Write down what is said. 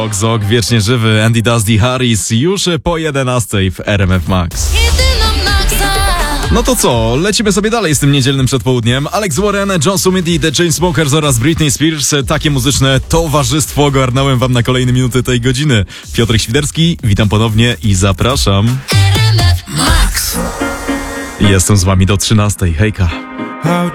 Zog, wiecznie żywy, Andy Dusty Harris, już po 11 w RMF Max. No to co, lecimy sobie dalej z tym niedzielnym przedpołudniem. Alex Warren, John Summit i The Chainsmokers oraz Britney Spears. Takie muzyczne towarzystwo ogarnąłem wam na kolejne minuty tej godziny. Piotr Świderski, witam ponownie i zapraszam. Max. Jestem z wami do 13. Hejka. How